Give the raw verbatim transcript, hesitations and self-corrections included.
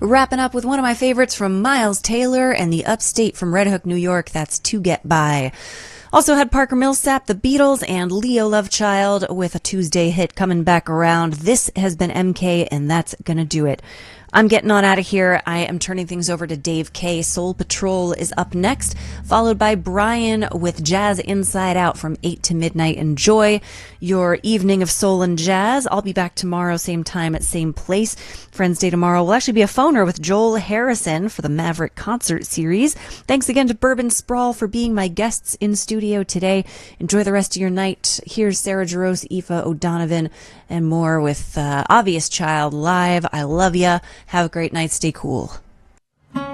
Wrapping up with one of my favorites from Miles Taylor and the Upstate from Red Hook, New York. That's To Get By. Also had Parker Millsap, The Beatles, and Leo Lovechild with a Tuesday hit coming back around. This has been M K, and that's gonna do it. I'm getting on out of here. I am turning things over to Dave K. Soul Patrol is up next, followed by Brian with Jazz Inside Out from eight to midnight. Enjoy your evening of soul and jazz. I'll be back tomorrow, same time at same place. Friends Day tomorrow will actually be a phoner with Joel Harrison for the Maverick Concert Series. Thanks again to Bourbon Sprawl for being my guests in studio today. Enjoy the rest of your night. Here's Sarah Jarosz, Aoife O'Donovan, and more with uh, Obvious Child live. I love ya. Have a great night. Stay cool.